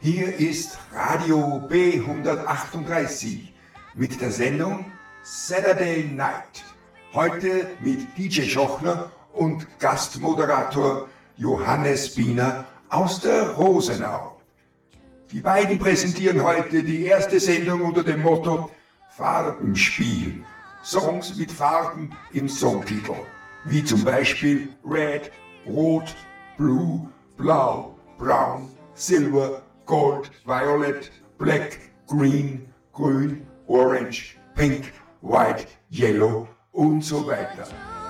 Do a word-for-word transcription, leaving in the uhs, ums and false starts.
Hier ist Radio B hundertachtunddreißig mit der Sendung Saturday Night. Heute mit D J Schochner und Gastmoderator Johannes Biener aus der Rosenau. Die beiden präsentieren heute die erste Sendung unter dem Motto Farbenspiel. Songs mit Farben im Songtitel, wie zum Beispiel Red, Rot, Blue, Blau, Brown, Silver, Gold, Violet, Black, Green, Grün, Orange, Pink, White, Yellow und so weiter.